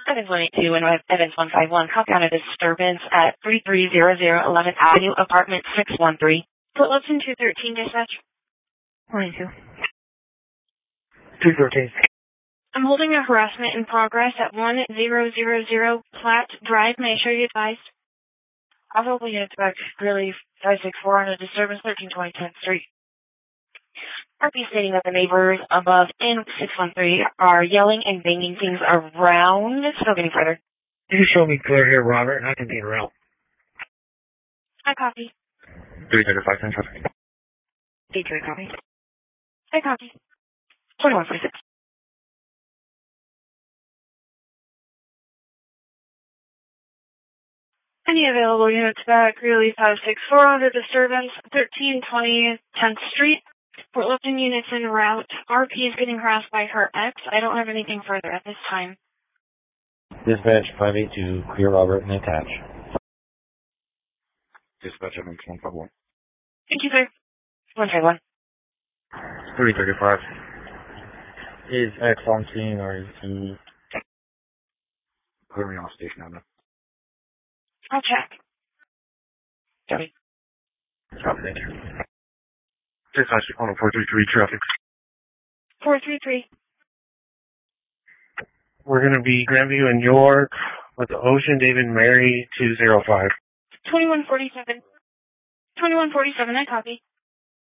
Evans 182 and Evans 151. Copy on a disturbance at 3300 11th Avenue, apartment 613. Put Lipton 213, dispatch. 22. 213. I'm holding a harassment in progress at 1000 Platt Drive. May I show you advised? Probably units back, really 564 on a disturbance 1320 10th Street. RP stating that the neighbors above in 613 are yelling and banging things around. Still getting further. You show me clear here, Robert, and I can be around. I copy. 335 10 traffic. D3 copy. I copy. 2146. Any available units back, really 564 under disturbance, 1320 10th Street. Fort Lipton units en route. RP is getting harassed by her ex. I don't have anything further at this time. Dispatch 582, clear Robert and attach. Dispatch Evans 151. Thank you, sir. 131. 335. Is X on scene or is he... Clearing off station now. I'll check. Copy. Copy, thank you. Dispatch 433 traffic. 433. We're going to be Grandview and York with the Ocean David Mary 205. 2147. 2147, I copy.